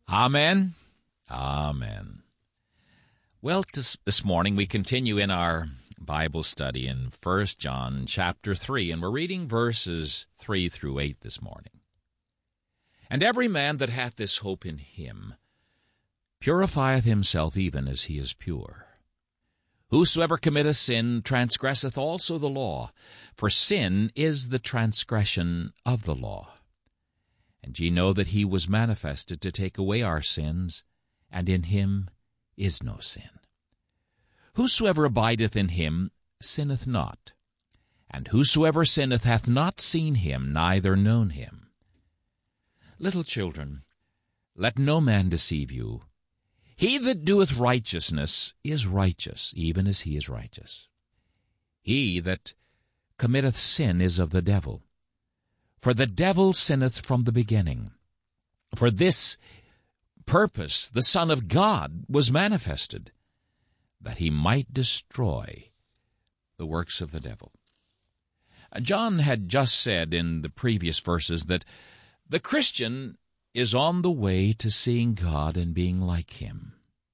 Amen. Amen. Well, this morning we continue in our Bible study in 1 John chapter 3, and we're reading verses 3 through 8 this morning. And every man that hath this hope in him purifieth himself even as he is pure. Whosoever committeth sin transgresseth also the law, for sin is the transgression of the law. And ye know that he was manifested to take away our sins, and in him is no sin. Whosoever abideth in him sinneth not, and whosoever sinneth hath not seen him, neither known him. Little children, let no man deceive you. He that doeth righteousness is righteous, even as he is righteous. He that committeth sin is of the devil. For the devil sinneth from the beginning. For this purpose the Son of God was manifested, that he might destroy the works of the devil. John had just said in the previous verses that the Christian is on the way to seeing God and being like him.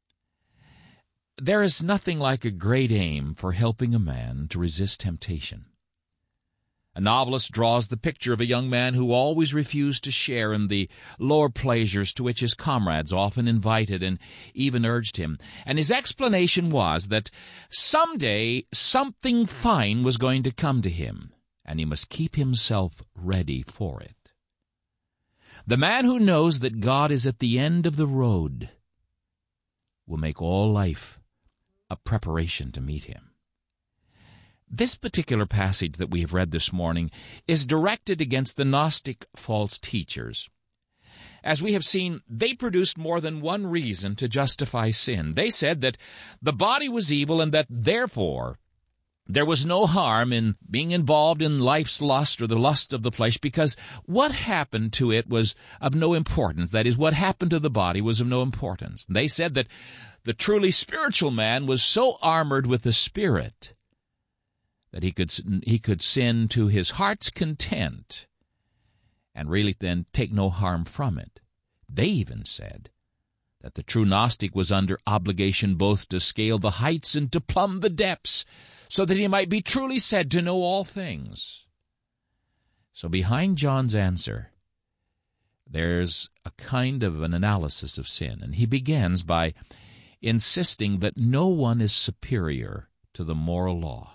There is nothing like a great aim for helping a man to resist temptation. A novelist draws the picture of a young man who always refused to share in the lower pleasures to which his comrades often invited and even urged him. And his explanation was that someday something fine was going to come to him, and he must keep himself ready for it. The man who knows that God is at the end of the road will make all life a preparation to meet him. This particular passage that we have read this morning is directed against the Gnostic false teachers. As we have seen, they produced more than one reason to justify sin. They said that the body was evil and that, therefore, there was no harm in being involved in life's lust or the lust of the flesh, because what happened to it was of no importance. That is, what happened to the body was of no importance. They said that the truly spiritual man was so armored with the Spirit that he could sin to his heart's content and really then take no harm from it. They even said that the true Gnostic was under obligation both to scale the heights and to plumb the depths, so that he might be truly said to know all things. So behind John's answer, there's a kind of an analysis of sin, and he begins by insisting that no one is superior to the moral law.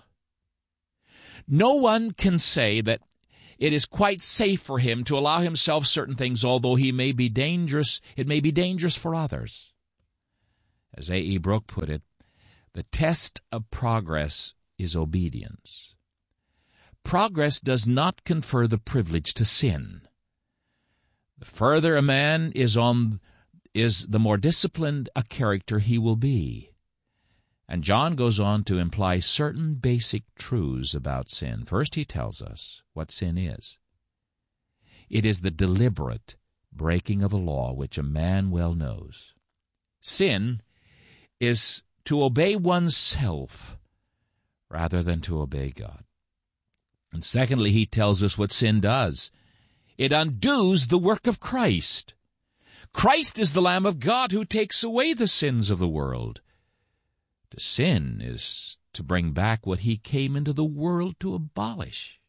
No one can say that it is quite safe for him to allow himself certain things, although it may be dangerous for others. As A.E. Brooke put it, the test of progress is obedience. Progress does not confer the privilege to sin. The further a man is the more disciplined a character he will be. And John goes on to imply certain basic truths about sin. First, he tells us what sin is. It is the deliberate breaking of a law which a man well knows. Sin is to obey oneself rather than to obey God. And secondly, he tells us what sin does. It undoes the work of Christ. Christ is the Lamb of God who takes away the sins of the world. To sin is to bring back what he came into the world to abolish.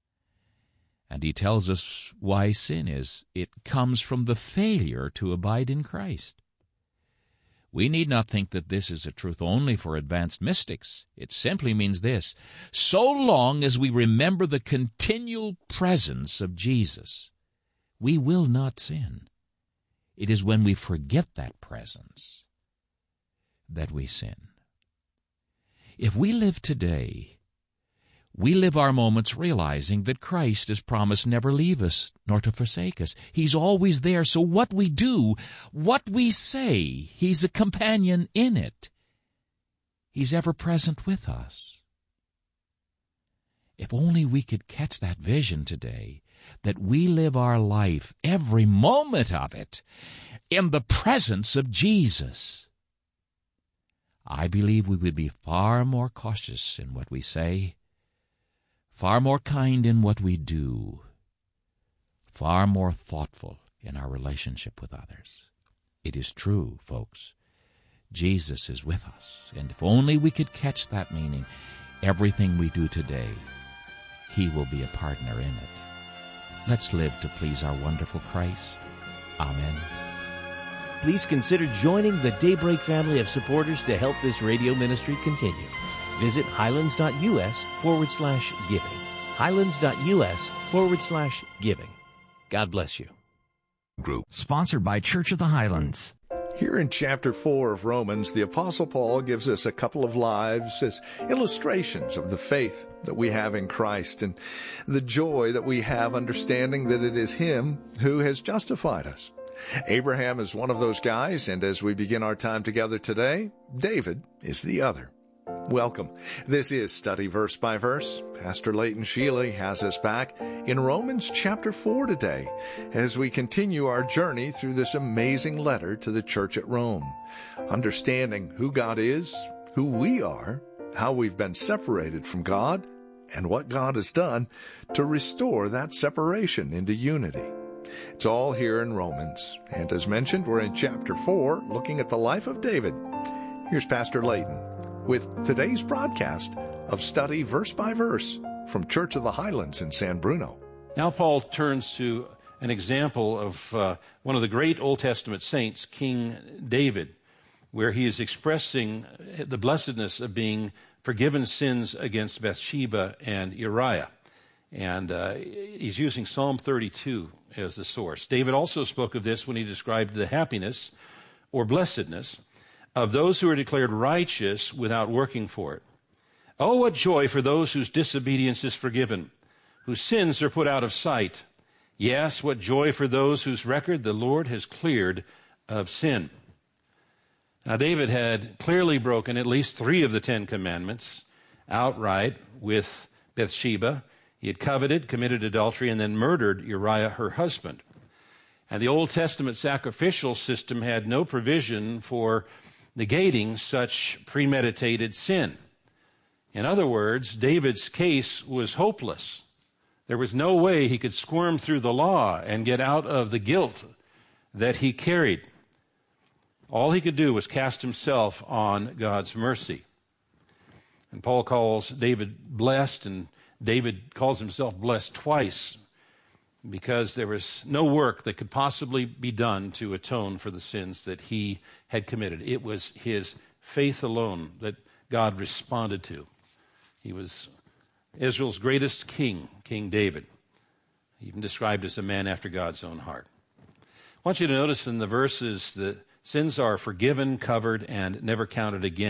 And he tells us why sin is. It comes from the failure to abide in Christ. We need not think that this is a truth only for advanced mystics. It simply means this: so long as we remember the continual presence of Jesus, we will not sin. It is when we forget that presence that we sin. If we live today, we live our moments realizing that Christ has promised never leave us nor to forsake us. He's always there, so what we do, what we say, He's a companion in it. He's ever present with us. If only we could catch that vision today, that we live our life, every moment of it, in the presence of Jesus. I believe we would be far more cautious in what we say, far more kind in what we do, far more thoughtful in our relationship with others. It is true, folks. Jesus is with us, and if only we could catch that meaning, everything we do today, He will be a partner in it. Let's live to please our wonderful Christ. Amen. Please consider joining the Daybreak family of supporters to help this radio ministry continue. Visit highlands.us/giving. highlands.us/giving. God bless you. Group sponsored by Church of the Highlands. Here in chapter 4 of Romans, the Apostle Paul gives us a couple of lives as illustrations of the faith that we have in Christ and the joy that we have understanding that it is Him who has justified us. Abraham is one of those guys, and as we begin our time together today, David is the other. Welcome. This is Study Verse by Verse. Pastor Leighton Sheely has us back in Romans chapter 4 today as we continue our journey through this amazing letter to the church at Rome, understanding who God is, who we are, how we've been separated from God, and what God has done to restore that separation into unity. It's all here in Romans, and as mentioned, we're in chapter 4, looking at the life of David. Here's Pastor Leighton with today's broadcast of Study Verse by Verse from Church of the Highlands in San Bruno. Now Paul turns to an example of one of the great Old Testament saints, King David, where he is expressing the blessedness of being forgiven sins against Bathsheba and Uriah. And he's using Psalm 32 as the source. David also spoke of this when he described the happiness or blessedness of those who are declared righteous without working for it. Oh, what joy for those whose disobedience is forgiven, whose sins are put out of sight. Yes, what joy for those whose record the Lord has cleared of sin. Now, David had clearly broken at least 3 of the 10 commandments outright with Bathsheba. He had coveted, committed adultery, and then murdered Uriah, her husband. And the Old Testament sacrificial system had no provision for negating such premeditated sin. In other words, David's case was hopeless. There was no way he could squirm through the law and get out of the guilt that he carried. All he could do was cast himself on God's mercy. And Paul calls David blessed, and David calls himself blessed twice because there was no work that could possibly be done to atone for the sins that he had committed. It was his faith alone that God responded to. He was Israel's greatest king, King David, even described as a man after God's own heart. I want you to notice in the verses that sins are forgiven, covered, and never counted again.